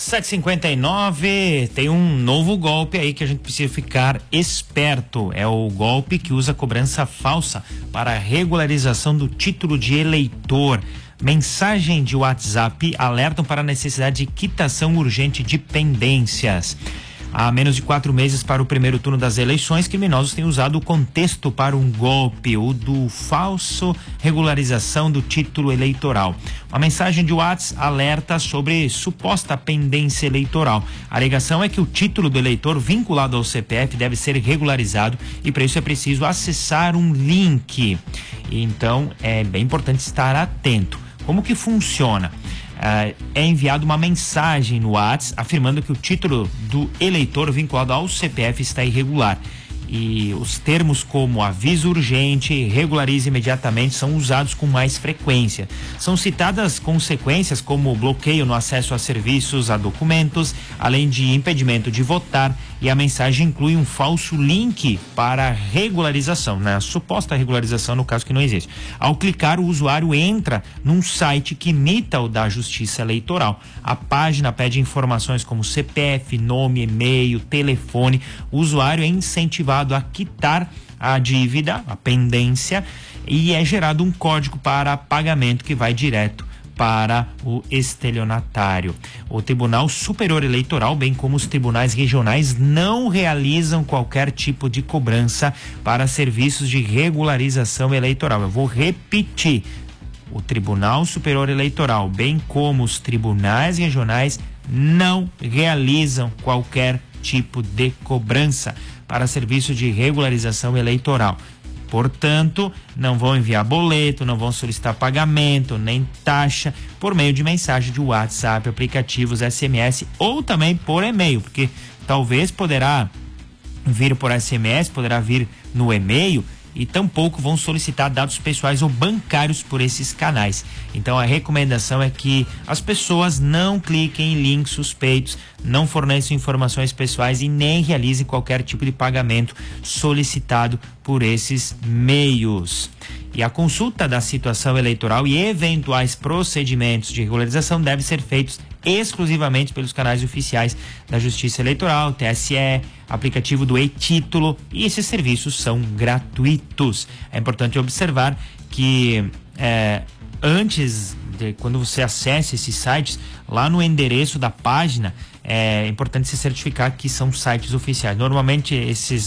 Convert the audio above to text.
7h59, tem um novo golpe aí que a gente precisa ficar esperto. É o golpe que usa cobrança falsa para a regularização do título de eleitor. Mensagem de WhatsApp alertam para a necessidade de quitação urgente de pendências. Há menos de 4 meses para o primeiro turno das eleições, criminosos têm usado o contexto para um golpe, o do falso regularização do título eleitoral. Uma mensagem de WhatsApp alerta sobre suposta pendência eleitoral. A alegação é que o título do eleitor vinculado ao CPF deve ser regularizado e para isso é preciso acessar um link. Então é bem importante estar atento. Como que funciona? É enviada uma mensagem no WhatsApp afirmando que o título do eleitor vinculado ao CPF está irregular. E os termos como aviso urgente, regularize imediatamente são usados com mais frequência. São citadas consequências como bloqueio no acesso a serviços, a documentos, além de impedimento de votar, e a mensagem inclui um falso link para regularização, né? A suposta regularização no caso que não existe. Ao clicar, o usuário entra num site que imita o da Justiça Eleitoral. A página pede informações como CPF, nome, e-mail, telefone. O usuário é incentivado a quitar a dívida, a pendência, e é gerado um código para pagamento que vai direto para o estelionatário. O Tribunal Superior Eleitoral, bem como os tribunais regionais, não realizam qualquer tipo de cobrança para serviços de regularização eleitoral. Eu vou repetir. O Tribunal Superior Eleitoral, bem como os tribunais regionais, não realizam qualquer tipo de cobrança para serviço de regularização eleitoral. Portanto, não vão enviar boleto, não vão solicitar pagamento, nem taxa, por meio de mensagem de WhatsApp, aplicativos, SMS ou também por e-mail, porque talvez poderá vir por SMS, poderá vir no e-mail, e tampouco vão solicitar dados pessoais ou bancários por esses canais. Então a recomendação é que as pessoas não cliquem em links suspeitos, não forneçam informações pessoais e nem realizem qualquer tipo de pagamento solicitado por esses meios. E a consulta da situação eleitoral e eventuais procedimentos de regularização devem ser feitos exclusivamente pelos canais oficiais da Justiça Eleitoral, TSE, aplicativo do e-Título, e esses serviços são gratuitos. É importante observar que antes de quando você acessa esses sites, lá no endereço da página, é importante se certificar que são sites oficiais. Normalmente esses